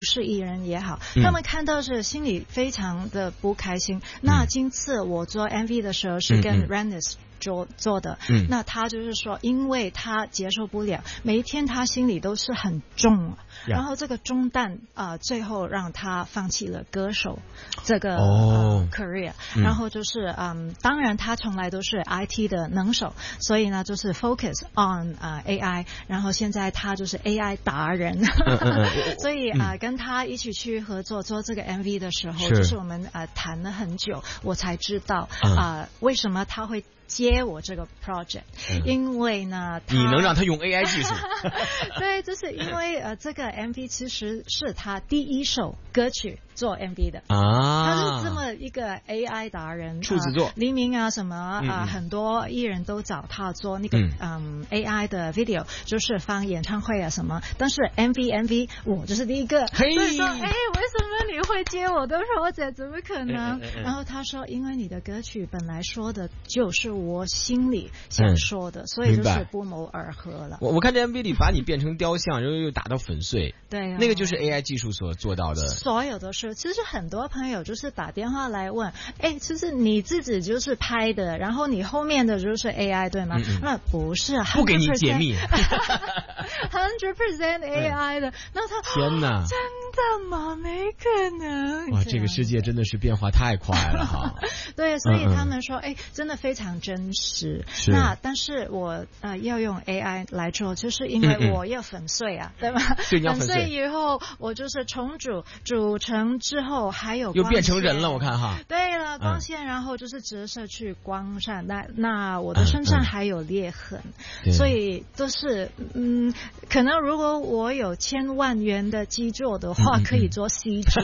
是艺人也好，他们看到是心里非常的不开心。那今次我做 MV 的时候是跟 Rennis做的，那他就是说，因为他接受不了，每一天他心里都是很重，然后这个重担最后让他放弃了歌手这个career，然后就是当然他从来都是 IT 的能手，所以呢就是 focus on AI， 然后现在他就是 AI 达人，所以跟他一起去合作做这个 MV 的时候，就是我们谈了很久，我才知道为什么他会接我这个 project，因为呢， 你能让他用 AI 技术？ 对，就是因为这个 MV 其实是他第一首歌曲做 MV 的他是这么一个 AI 达人， 处子座， 黎明啊什么很多艺人都找他做那个AI 的 video， 就是放演唱会啊什么，但是 MV 我就是第一个，所以说为什么你会接我的 project？ 怎么可能？然后他说，因为你的歌曲本来说的就是我心里想说的，所以就是不谋而合了。 我看这 MV 里把你变成雕像，然后又打到粉碎， 对， 那个就是 AI 技术所做到的。 所有都是，其实很多朋友就是打电话来问，其实你自己就是拍的，然后你后面的就是 AI 对吗？那不是， 不给你解密 100% AI 的。那他天哪， 真的吗？没可能。 哇，这个世界真的是变化太快了哈。 对，所以他们说，真的非常真实。那但是我要用 AI 来做，就是因为我要粉碎对吧？ 对，你要粉碎以后，我就是重煮成之后还有又变成人了，我看哈。 对了，光线，然后就是折射去光上，那我的身上还有裂痕，所以都是可能如果我有1000万元的基座的话，可以做 CG。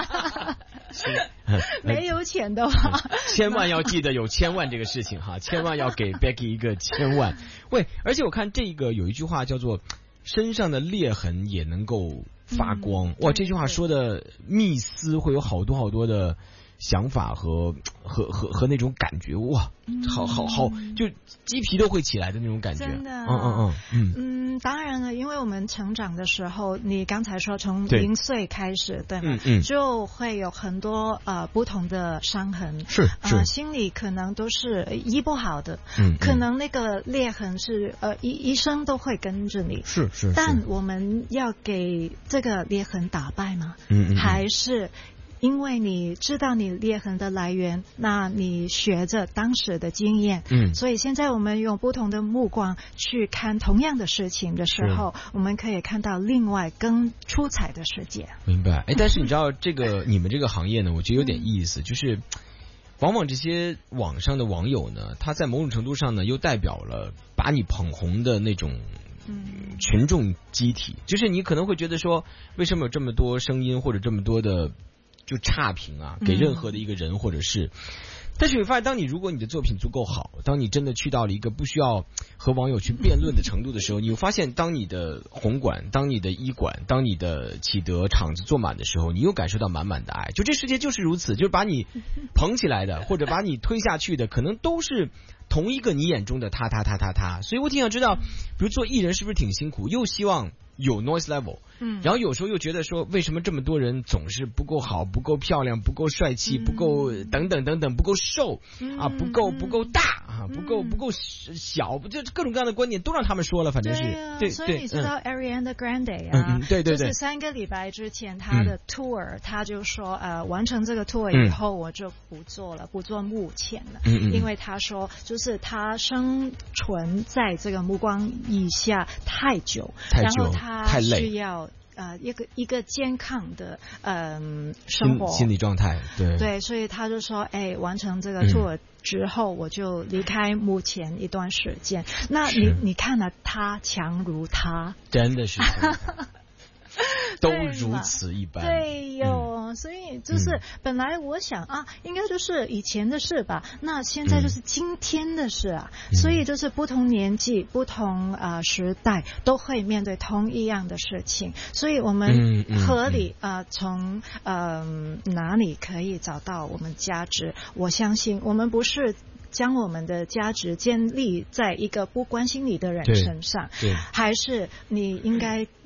没有钱的话， 千万要记得有1000万这个事情哈，千万要给 Becky 一个1000万。喂，而且我看这个有一句话叫做身上的裂痕也能够发光，哇，这句话说的密思会有好多好多的想法和那种感觉，哇，好，就鸡皮都会起来的那种感觉。 真的，当然了，因为我们成长的时候，你刚才说从0岁开始，对吗？就会有很多不同的伤痕， 是心里可能都是医不好的，可能那个裂痕是医生都会跟着你， 是， 但我们要给这个裂痕打败吗？还是？因为你知道你裂痕的来源，那你学着当时的经验，所以现在我们用不同的目光去看同样的事情的时候，我们可以看到另外更出彩的世界。 明白。但是你知道这个你们这个行业呢，我觉得有点意思，就是往往这些网上的网友呢，他在某种程度上呢，又代表了把你捧红的那种群众集体，就是你可能会觉得说，为什么有这么多声音或者这么多的就差评给任何的一个人或者是，但是你发现，如果你的作品足够好，当你真的去到了一个不需要和网友去辩论的程度的时候，你会发现，当你的红馆、当你的医馆、当你的启德场子坐满的时候，你又感受到满满的爱。就这世界就是如此，就是把你捧起来的或者把你推下去的，可能都是同一个你眼中的他。所以我挺想知道，比如做艺人是不是挺辛苦，又希望有 noise level，然后有时候又觉得说，为什么这么多人总是不够好、不够漂亮、不够帅气、不够等等、不够瘦不够大不够小，就各种各样的观点都让他们说了，反正是对。 所以你知道 Ariana Grande 对， 就是3个礼拜之前他的 tour，他就说完成这个 tour 以后我就不做幕前了，因为他说就是他生存在这个目光以下太久，然后他需要一个健康的生活心理状态， 对，所以他就说完成这个 tour之后我就离开幕前一段时间。那你看了他强如他， 真的是都如此一般。 对哟，所以就是本来我想应该就是以前的事吧，那现在就是今天的事所以就是不同年纪、不同时代都会面对同一样的事情，所以我们合理从哪里可以找到我们价值？我相信我们不是将我们的价值建立在一个不关心你的人身上，还是你应该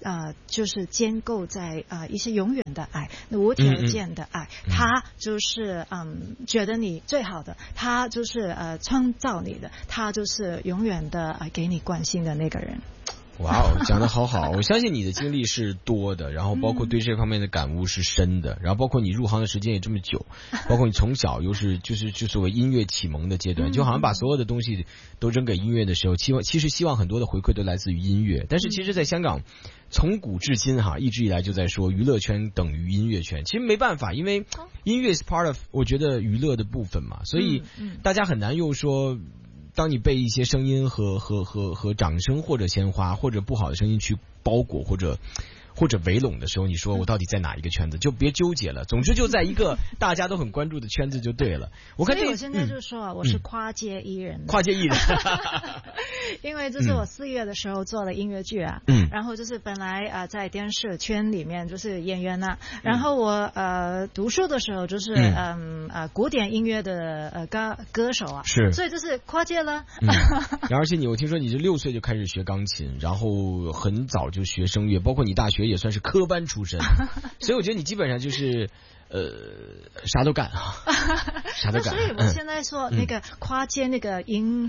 就是建构在一些永远的爱，无条件的爱，他就是觉得你最好的，他就是创造你的，他就是永远的给你关心的那个人。 哇哦，讲得好好！我相信你的经历是多的，然后包括对这方面的感悟是深的，然后包括你入行的时间也这么久，包括你从小又是就所谓音乐启蒙的阶段，就好像把所有的东西都扔给音乐的时候，其实希望很多的回馈都来自于音乐。但是其实在香港从古至今一直以来就在说娱乐圈等于音乐圈，其实没办法，因为音乐是 part of 我觉得娱乐的部分嘛，所以大家很难又说当你被一些声音和掌声或者鲜花或者不好的声音去包裹或者围拢的时候，你说我到底在哪一个圈子，就别纠结了，总之就在一个大家都很关注的圈子就对了。我看所以我现在就说我是跨界艺人， 跨界艺人因为就是我4月的时候做了音乐剧啊，然后就是本来在电视圈里面就是演员啊，然后我读书的时候就是古典音乐的歌手啊， 是， 所以就是跨界了。 然后而且我听说你是6岁就开始学钢琴，然后很早就学声乐，包括你大学也算是科班出身，所以我觉得你基本上就是啥都干啊，啥都干。 所以我现在说那个跨界那个形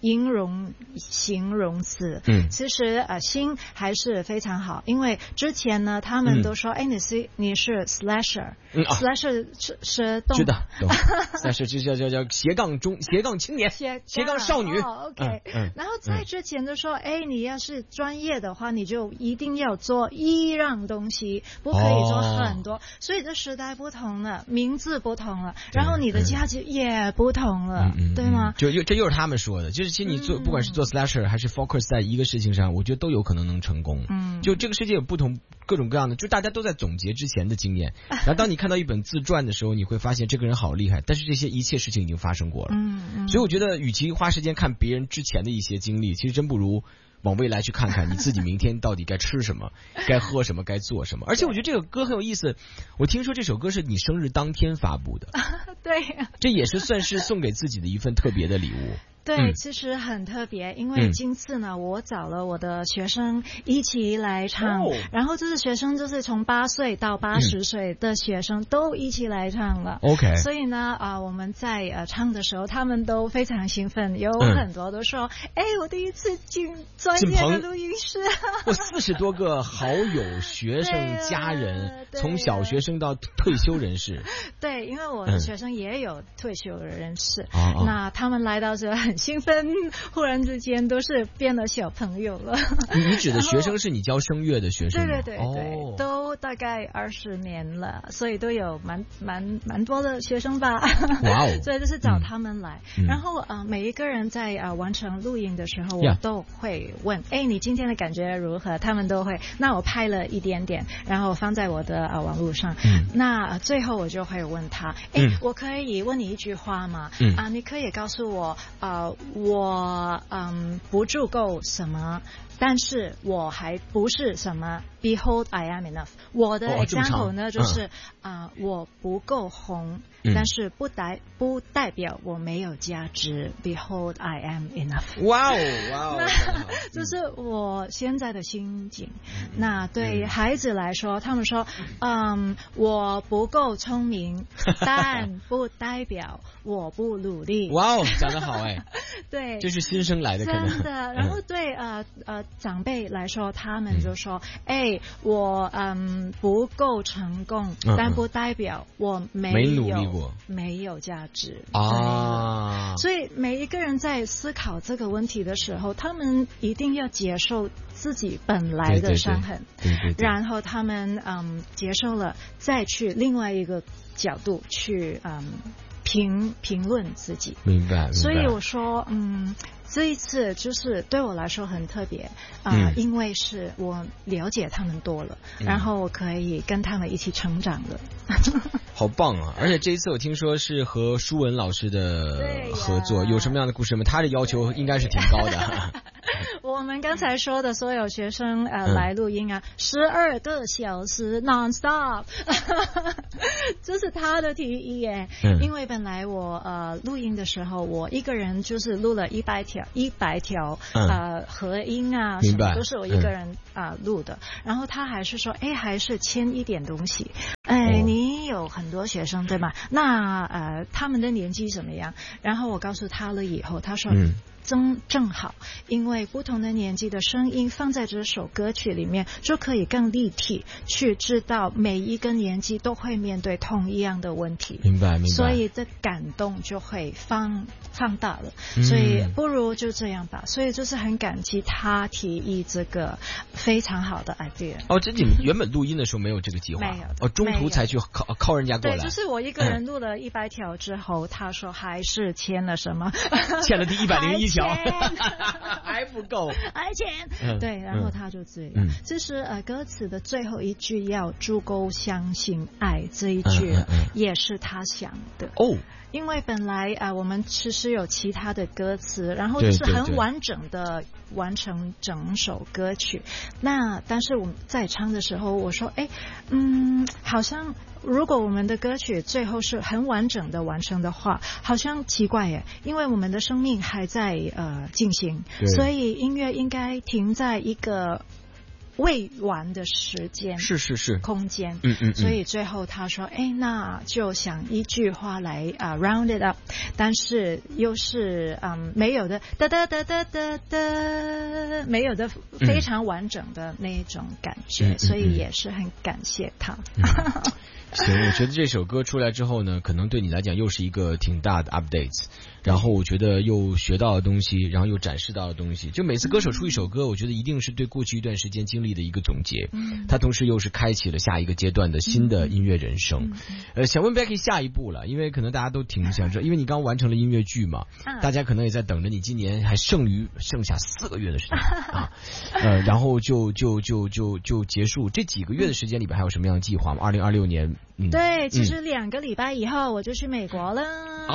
容词，其实心还是非常好，因为之前呢他们都说，你是 slasher，slasher 是动， 知道，slasher 就叫斜杠青年，斜杠少女。 OK，然后在之前就说，你要是专业的话，你就一定要做一样东西，不可以做很多，所以这时代不同了，名字不同了，然后你的价值也不同了，对吗？ 这又是他们说的，就是其实你不管是做 slasher 还是 focus 在一个事情上，我觉得都有可能能成功。就这个世界有不同各种各样的，就大家都在总结之前的经验，然后当你看到一本自传的时候，你会发现这个人好厉害，但是这些一切事情已经发生过了。所以我觉得与其花时间看别人之前的一些经历，其实真不如往未来去看看你自己明天到底该吃什么，该喝什么，该做什么。而且我觉得这个歌很有意思，我听说这首歌是你生日当天发布的。 对， 这也是算是送给自己的一份特别的礼物。 对，其实很特别，因为今次呢，我找了我的学生一起来唱，然后就是学生就是从8岁到80岁的学生都一起来唱了。 OK， 所以呢，我们在唱的时候，他们都非常兴奋，有很多都说，我第一次进专业的录音室。 我40多个好友、学生、家人，从小学生到退休人士。 对，因为我的学生也有退休的人士，那他们来到这很兴奋，忽然之间都是变了小朋友了。 你指的学生是你教声乐的学生吗？ 对，都大概20年了，所以都有蛮多的学生吧。哇哦！所以就是找他们来，然后每一个人在完成录音的时候，我都会问，你今天的感觉如何？他们都会。那我拍了一点点，然后放在我的网络上。那最后我就会问他，我可以问你一句话吗？你可以告诉我，我不足够什么，但是我还不是什么。Behold, I am enough。我的 example 呢，就是我不够红，但是不代表我没有价值。Behold, I am enough。 哇哦， 这是我现在的心境。那对孩子来说，他们说，我不够聪明，但不代表我不努力。 哇哦，讲得好对， 这是新生来的，可能真的。然后对长辈来说，他们就说，我不够成功，但不代表我没努力过， 没有价值啊。 所以每一个人在思考这个问题的时候，他们一定要接受自己本来的伤痕， 对， 然后他们接受了，再去另外一个角度去评论自己。 明白。 所以我说这一次就是对我来说很特别因为是我了解他们多了，然后我可以跟他们一起成长了。 好棒啊！而且这一次我听说是和舒文老师的合作，有什么样的故事吗？他的要求应该是挺高的。 我们刚才说的所有学生来录音啊，12个小时 non-stop， 这是他的提议耶。因为本来我录音的时候，我一个人就是录了100条合音啊，什么都是我一个人录的。然后他还是说，还是签一点东西。你有很多学生对吗？那他们的年纪怎么样？然后我告诉他了以后，他说正好，因为不同的年纪的声音放在这首歌曲里面，就可以更立体，去知道每一个年纪都会面对同一样的问题。 明白。 所以这感动就会放大了。所以不如就这样吧。所以就是很感激他提议这个非常好的 idea。 这你们原本录音的时候没有这个计划？ 没有。 中途才去靠人家过来。 对，就是我一个人录了100条之后，他说还是签了什么？ 签了第101条。还不够， 还钱。对，然后他就这样。就是歌词的最后一句要足够相信爱，这一句也是他想的。因为本来我们其实有其他的歌词，然后就是很完整的完成整首歌曲。但是我们在唱的时候，我说好像如果我们的歌曲最后是很完整的完成的话，好像奇怪耶，因为我们的生命还在进行，所以音乐应该停在一个未完的时间， 是空间。所以最后他说那就想一句话来round it up， 但是又是没有的哒哒哒哒哒哒，没有的非常完整的那种感觉。所以也是很感谢他。 行，我觉得这首歌出来之后呢，可能对你来讲又是一个挺大的 updates， 然后我觉得又学到的东西，然后又展示到的东西。就每次歌手出一首歌，我觉得一定是对过去一段时间经历的一个总结，他同时又是开启了下一个阶段的新的音乐人生。想问 Becky 下一步了，因为可能大家都挺想知道，因为你刚完成了音乐剧嘛，大家可能也在等着你今年还剩下4个月的时间然后就结束。这几个月的时间里边还有什么样的计划吗？2026年对，其实2个礼拜以后我就去美国了。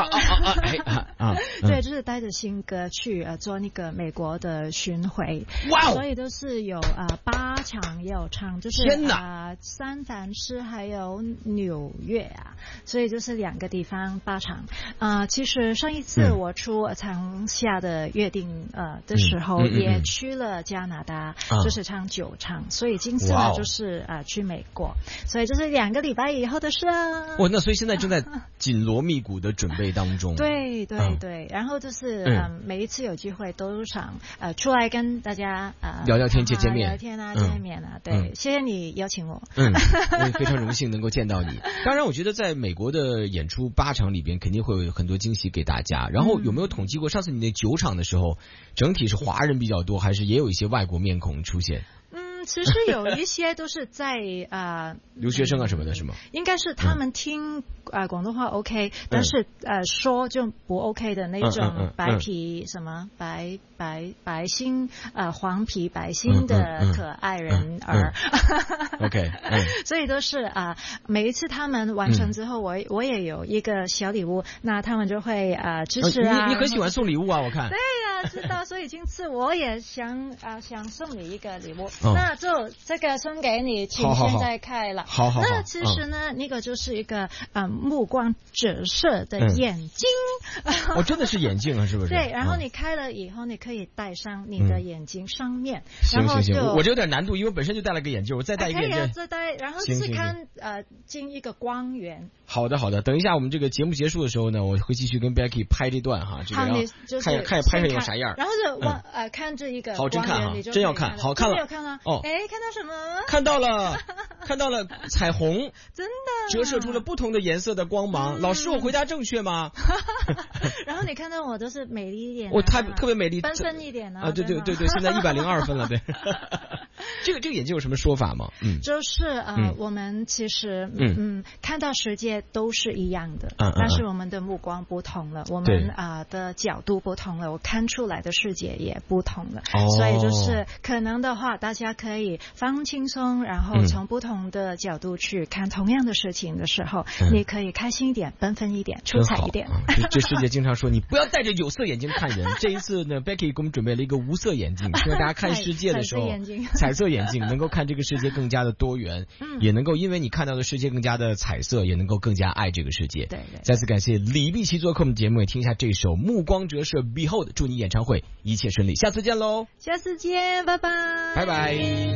对，就是带着新歌去做那个美国的巡回。所以都是有8场要唱，就是三藩市还有纽约所以就是2个地方8场。其实上一次我出长夏的约定的时候，也去了加拿大，就是唱9场。所以今次呢就是去美国，所以就是2个礼拜以后的事啊。 那所以现在正在紧锣密鼓的准备当中。 对，然后就是每一次有机会都想出来跟大家聊聊天见面， 聊天见面对，谢谢你邀请我。 我也非常荣幸能够见到你。当然我觉得在美国的演出8场里边肯定会有很多惊喜给大家。然后有没有统计过上次你那9场的时候，整体是华人比较多，还是也有一些外国面孔出现？ 其实有一些都是在留学生什么的是吗？ 应该是他们听广东话 OK，但是说就不 OK 的那种白皮什么白心黄皮白心的可爱人儿。 OK， 所以都是每一次他们完成之后，我也有一个小礼物，那他们就会支持你很喜欢送礼物我看。 对知道，所以今次我也想送你一个礼物。那就这个送给你，请现在开了。 好。 那其实呢，那个就是一个目光折射的眼睛。 真的是眼镜是不是？ 对，然后你开了以后，你可以戴上你的眼睛上面。 行，我这有点难度，因为我本身就戴了个眼镜，我再戴一个眼镜。 再戴，然后是看进一个光源。 好的，等一下我们这个节目结束的时候呢，我会继续跟 Becky 拍这段哈，这个要看拍成有啥样。 然后就看这一个光源， 好，真看真要看，好看了。 没有看啊？看到什么？ 看到了彩虹， 真的折射出了不同的颜色的光芒。老师，我回答正确吗？ 然后你看到我都是美丽一点， 我特别美丽， 奔分一点对，现在102分了，对。 这个眼镜有什么说法吗？ 就是我们其实看到世界都是一样的，但是我们的目光不同了，我们的角度不同了，我看出来的世界也不同了，所以就是可能的话，大家可以放轻松，然后从不同的角度去看同样的事情的时候，你可以开心一点，奔分一点，出彩一点。 这世界经常说你不要戴着有色眼镜看人，这一次呢 Becky 给我们准备了一个无色眼镜，希望大家看世界的时候彩色眼镜能够看这个世界更加的多元，也能够因为你看到的世界更加的彩色，也能够更加爱这个世界。 对， 再次感谢李碧琪做客我们节目，也听一下这首暮光折射 Behold， 祝你演唱会一切顺利，下次见喽！ 下次见，拜拜， 拜拜。